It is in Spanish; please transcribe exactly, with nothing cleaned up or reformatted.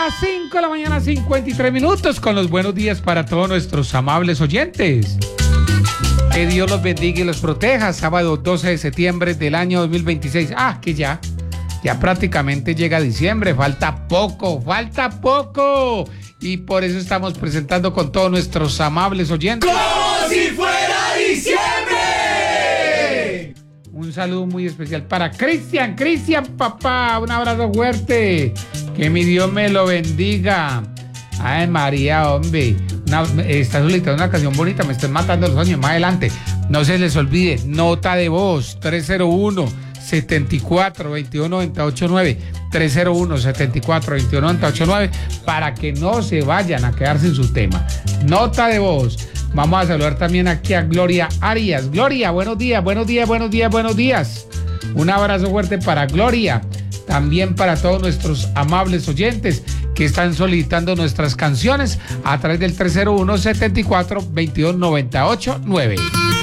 Las cinco de la mañana, cincuenta y tres minutos, con los buenos días para todos nuestros amables oyentes. Que Dios los bendiga y los proteja. Sábado doce de septiembre del año dos mil veintiséis. Ah, que ya, ya prácticamente llega diciembre. Falta poco, falta poco. Y por eso estamos presentando con todos nuestros amables oyentes. ¡Como si fuera diciembre! Un saludo muy especial para Cristian. Cristian, papá, un abrazo fuerte. Que mi Dios me lo bendiga. Ay, María, hombre. Una, está solicitando una canción bonita. Me están matando los años. Más adelante. No se les olvide. Nota de voz. tres cero uno, setenta y cuatro, veintidós, noventa y ocho, nueve. tres cero uno, setenta y cuatro, veintidós, noventa y ocho, nueve. Para que no se vayan a quedar sin su tema. Nota de voz. Vamos a saludar también aquí a Gloria Arias. Gloria, buenos días, buenos días, buenos días, buenos días. Un abrazo fuerte para Gloria. También para todos nuestros amables oyentes que están solicitando nuestras canciones a través del tres cero uno, setenta y cuatro, veintidós, noventa y ocho, nueve.